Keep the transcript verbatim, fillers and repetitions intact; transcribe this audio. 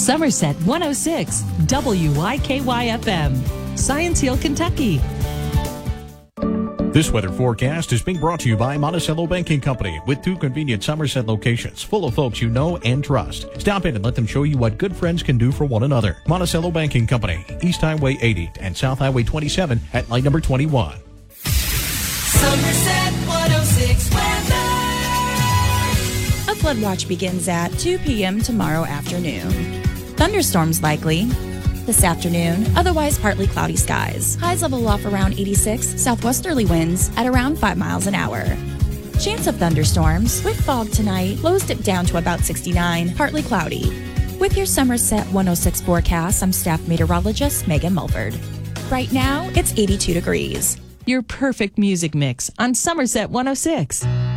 Somerset one oh six, W Y K Y F M, Science Hill, Kentucky. This weather forecast is being brought to you by Monticello Banking Company, with two convenient Somerset locations full of folks you know and trust. Stop in and let them show you what good friends can do for one another. Monticello Banking Company, East Highway eighty and South Highway twenty-seven at light number twenty-one. Somerset one oh six weather. A flood watch begins at two p.m. tomorrow afternoon. Thunderstorms likely this afternoon, otherwise partly cloudy skies. Highs level off around eighty-six, southwesterly winds at around five miles an hour. Chance of thunderstorms with fog tonight, lows dip down to about sixty-nine, partly cloudy. With your Somerset one oh six forecast, I'm staff meteorologist Megan Mulford. Right now, it's eighty-two degrees. Your perfect music mix on Somerset one oh six.